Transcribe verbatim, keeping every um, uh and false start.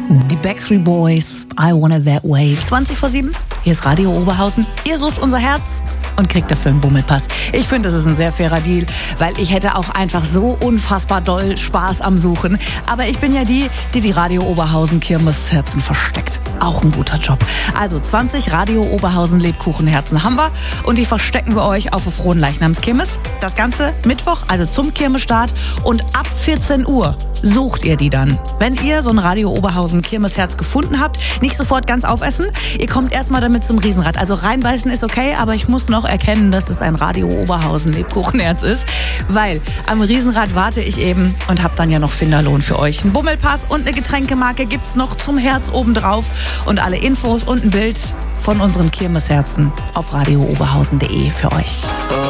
Die Backstreet Boys, I Want It That Way. zwanzig vor sieben, hier ist Radio Oberhausen. Ihr sucht unser Herz und kriegt dafür einen Bummelpass. Ich finde, das ist ein sehr fairer Deal, weil ich hätte auch einfach so unfassbar doll Spaß am Suchen. Aber ich bin ja die, die die Radio Oberhausen Kirmesherzen versteckt. Auch ein guter Job. Also zwanzig Radio Oberhausen Lebkuchenherzen haben wir und die verstecken wir euch auf der Frohen Leichnamskirmes. Das Ganze Mittwoch, also zum Kirmesstart, und ab vierzehn Uhr sucht ihr die dann. Wenn ihr so ein Radio Oberhausen Kirmesherz gefunden habt, nicht sofort ganz aufessen. Ihr kommt erstmal damit zum Riesenrad. Also reinbeißen ist okay, aber ich muss noch erkennen, dass es ein Radio Oberhausen Lebkuchenherz ist, weil am Riesenrad warte ich eben und hab dann ja noch Finderlohn für euch. Ein Bummelpass und eine Getränkemarke gibt's noch zum Herz obendrauf und alle Infos und ein Bild von unseren Kirmesherzen auf radio oberhausen punkt de für euch.